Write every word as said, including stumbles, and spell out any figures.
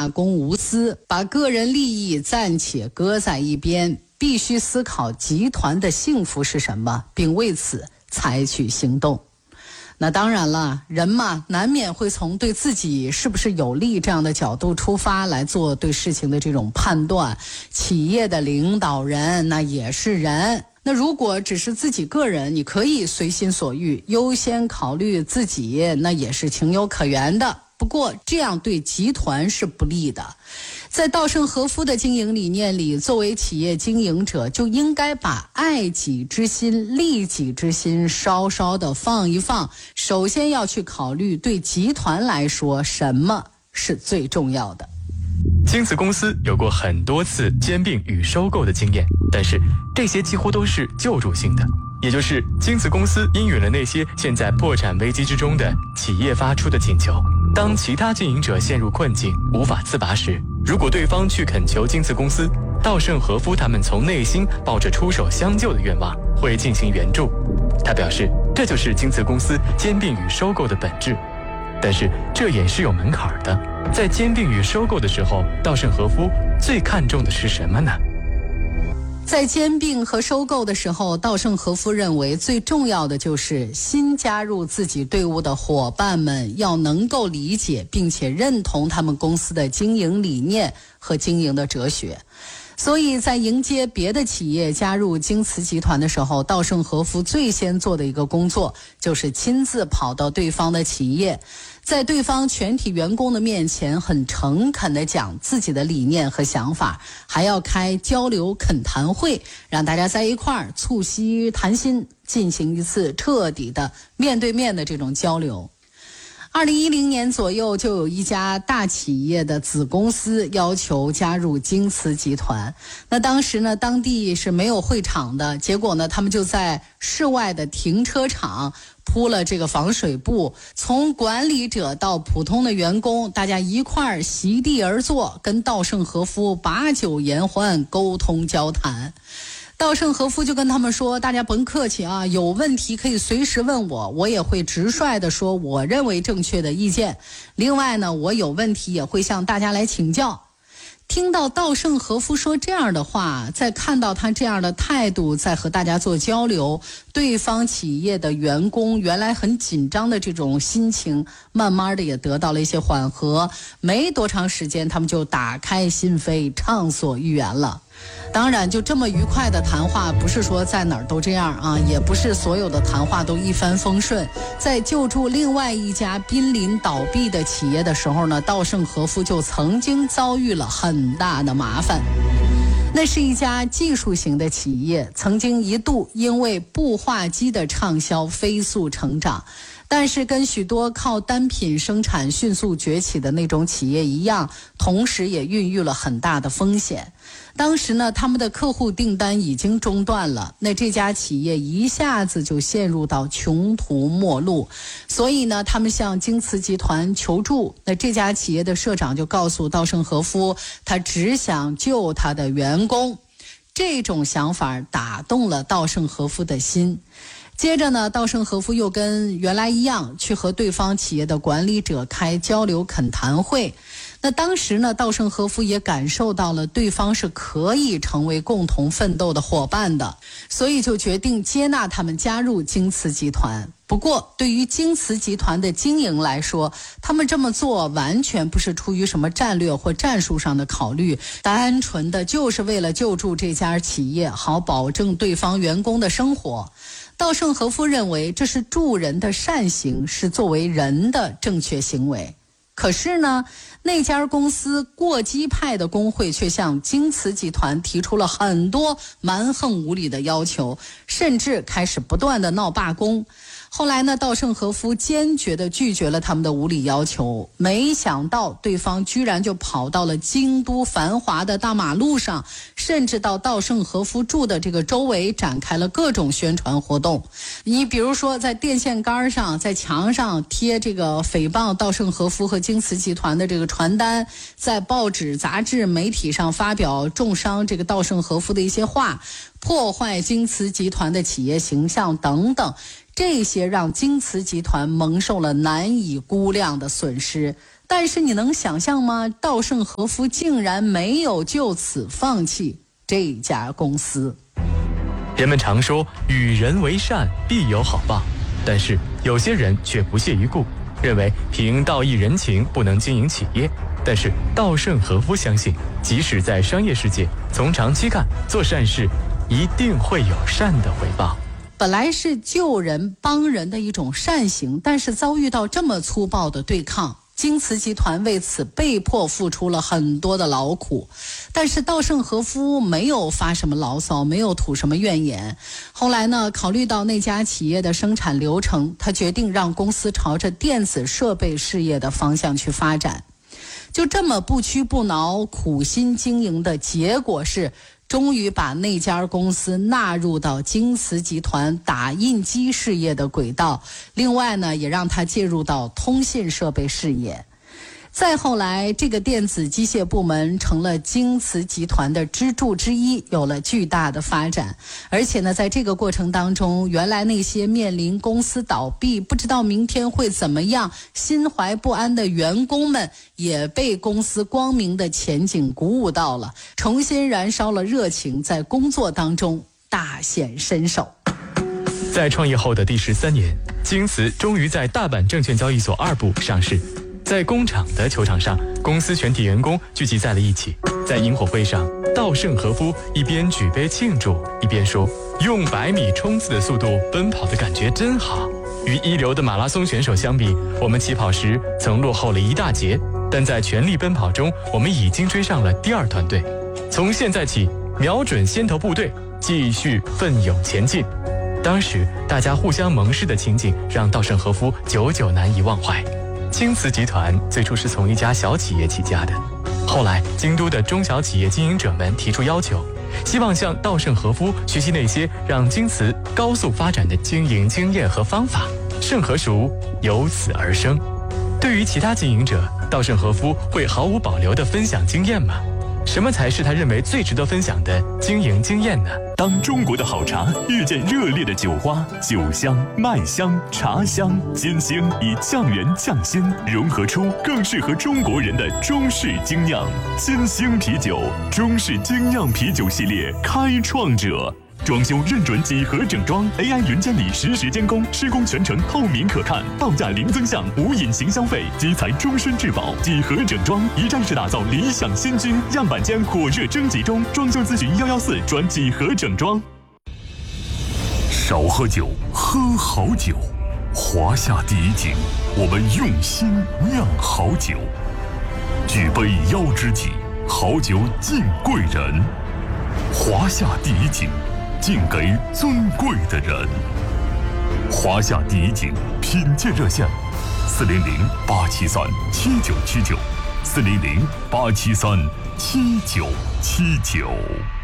大公无私，把个人利益暂且搁在一边，必须思考集团的幸福是什么，并为此采取行动。那当然了，人嘛，难免会从对自己是不是有利这样的角度出发来做对事情的这种判断。企业的领导人那也是人，那如果只是自己个人，你可以随心所欲，优先考虑自己，那也是情有可原的。不过这样对集团是不利的。在稻盛和夫的经营理念里，作为企业经营者就应该把爱己之心、利己之心稍稍的放一放，首先要去考虑对集团来说什么是最重要的。 京瓷公司有过很多次兼并与收购的经验，但是这些几乎都是救助性的，也就是京瓷公司应允了那些现在破产危机之中的企业发出的请求。当其他经营者陷入困境无法自拔时，如果对方去恳求京瓷公司，稻盛和夫他们从内心抱着出手相救的愿望，会进行援助。他表示，这就是京瓷公司兼并与收购的本质。但是这也是有门槛的，在兼并与收购的时候，稻盛和夫最看重的是什么呢？ 在兼并和收购的时候，稻盛和夫认为最重要的就是新加入自己队伍的伙伴们要能够理解并且认同他们公司的经营理念和经营的哲学。所以在迎接别的企业加入京瓷集团的时候，稻盛和夫最先做的一个工作就是亲自跑到对方的企业，在对方全体员工的面前很诚恳地讲自己的理念和想法，还要开交流恳谈会，让大家在一块儿促膝谈心，进行一次彻底的面对面的这种交流。二零一零年左右，就有一家大企业的子公司要求加入京瓷集团。那当时呢，当地是没有会场的，结果呢，他们就在室外的停车场铺了这个防水布，从管理者到普通的员工，大家一块儿席地而坐，跟稻盛和夫把酒言欢，沟通交谈。稻盛和夫就跟他们说，大家甭客气啊，有问题可以随时问我，我也会直率地说我认为正确的意见。另外呢，我有问题也会向大家来请教。听到稻盛和夫说这样的话，再看到他这样的态度，在和大家做交流，对方企业的员工原来很紧张的这种心情，慢慢的也得到了一些缓和。没多长时间，他们就打开心扉，畅所欲言了。当然，就这么愉快的谈话，不是说在哪儿都这样啊，也不是所有的谈话都一帆风顺。在救助另外一家濒临倒闭的企业的时候呢，稻盛和夫就曾经遭遇了很大的麻烦。那是一家技术型的企业，曾经一度因为步话机的畅销飞速成长。但是跟许多靠单品生产迅速崛起的那种企业一样，同时也孕育了很大的风险。当时呢，他们的客户订单已经中断了，那这家企业一下子就陷入到穷途末路。所以呢，他们向京瓷集团求助。那这家企业的社长就告诉稻盛和夫，他只想救他的员工。这种想法打动了稻盛和夫的心。接着呢，稻盛和夫又跟原来一样，去和对方企业的管理者开交流恳谈会。那当时呢，稻盛和夫也感受到了对方是可以成为共同奋斗的伙伴的，所以就决定接纳他们加入京瓷集团。不过对于京瓷集团的经营来说，他们这么做完全不是出于什么战略或战术上的考虑，单纯的就是为了救助这家企业，好保证对方员工的生活。稻盛和夫认为这是助人的善行，是作为人的正确行为。可是呢，那家公司过激派的工会却向京瓷集团提出了很多蛮横无理的要求，甚至开始不断的闹罢工。后来呢，稻盛和夫坚决地拒绝了他们的无理要求，没想到对方居然就跑到了京都繁华的大马路上，甚至到稻盛和夫住的这个周围展开了各种宣传活动。你比如说在电线杆上，在墙上贴这个诽谤稻盛和夫和京瓷集团的这个传单，在报纸杂志媒体上发表重伤这个稻盛和夫的一些话，破坏京瓷集团的企业形象等等，这些让京瓷集团蒙受了难以估量的损失。 但是你能想象吗？稻盛和夫竟然没有就此放弃这家公司。 人们常说与人为善必有好报，但是有些人却不屑一顾，认为凭道义人情不能经营企业。但是稻盛和夫相信，即使在商业世界，从长期看，做善事一定会有善的回报。 本来是救人帮人的一种善行，但是遭遇到这么粗暴的对抗，京瓷集团为此被迫付出了很多的劳苦。但是稻盛和夫没有发什么牢骚，没有吐什么怨言。后来呢，考虑到那家企业的生产流程，他决定让公司朝着电子设备事业的方向去发展。就这么不屈不挠、苦心经营的结果是，终于把那家公司纳入到京瓷集团打印机事业的轨道，另外呢，也让它介入到通信设备事业。再后来，这个电子机械部门成了京瓷集团的支柱之一，有了巨大的发展。而且呢，在这个过程当中，原来那些面临公司倒闭，不知道明天会怎么样，心怀不安的员工们，也被公司光明的前景鼓舞到了，重新燃烧了热情，在工作当中大显身手。 在创业后的第十三年，京瓷终于在大阪证券交易所二部上市。在工厂的球场上，公司全体员工聚集在了一起。在萤火会上，稻盛和夫一边举杯庆祝，一边说：“用百米冲刺的速度奔跑的感觉真好。与一流的马拉松选手相比，我们起跑时曾落后了一大截，但在全力奔跑中，我们已经追上了第二团队。从现在起，瞄准先头部队，继续奋勇前进。”当时大家互相盟誓的情景，让稻盛和夫久久难以忘怀。京瓷集团最初是从一家小企业起家的，后来京都的中小企业经营者们提出要求，希望向稻盛和夫学习那些让京瓷高速发展的经营经验和方法，盛和熟由此而生。对于其他经营者，稻盛和夫会毫无保留地分享经验吗？什么才是他认为最值得分享的经营经验呢？ 当中国的好茶遇见热烈的酒花，酒香、麦香、茶香、金星以匠人匠心融合出更适合中国人的中式精酿。金星啤酒，中式精酿啤酒系列开创者。装修认准几何整装 ，A I 云监理实时监工，施工全程透明可看，报价零增项，无隐形消费，基材终身质保。几何整装一站式打造理想新居，样板间火热征集中，装修咨询幺幺四转几何整装。少喝酒，喝好酒。华夏第一景，我们用心酿好酒。举杯邀知己，好酒敬贵人。华夏第一景，敬给尊贵的人。华夏第一景品鉴热线：四零零八七三七九七九，四零零八七三七九七九。